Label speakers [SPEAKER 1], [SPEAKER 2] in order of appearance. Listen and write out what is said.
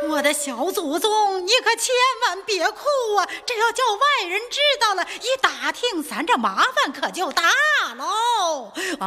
[SPEAKER 1] 我的小祖宗，你可千万别哭啊！这要叫外人知道了，一打听，咱这麻烦可就大喽。